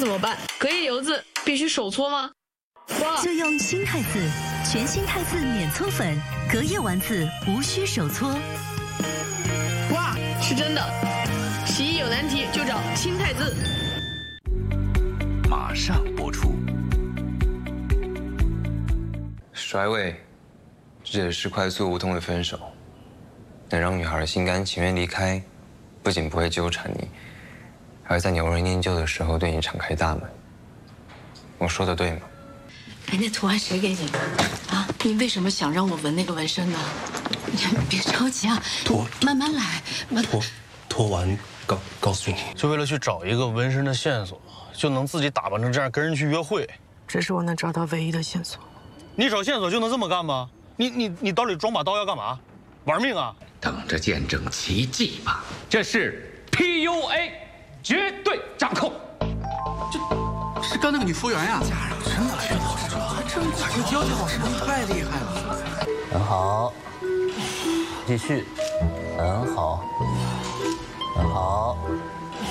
怎么办？隔夜油渍必须手搓吗？哇！ 就用新汰渍，全新汰渍免搓粉，隔夜丸子无需手搓。 哇，是真的！洗衣有难题就找新汰渍。 马上播出。 甩尾，指的是快速无痛的分手，能让女孩心甘情愿离开，不仅不会纠缠你，还会在你无人念旧的时候对你敞开大门。我说的对吗？ 哎，那图案谁给你的啊？你为什么想让我纹那个纹身呢？你别着急啊，慢慢来。 拖完告诉你， 就为了去找一个纹身的线索，就能自己打扮成这样跟人去约会。 这是我能找到唯一的线索。 你找线索就能这么干吗？你到底装把刀要干嘛？玩命啊！ 等着见证奇迹吧！这是 PUA 绝对掌控。 这是刚那个女服务员呀，家长真的学好这还真快，这教老师太厉害了。 很好，继续，很好，很好。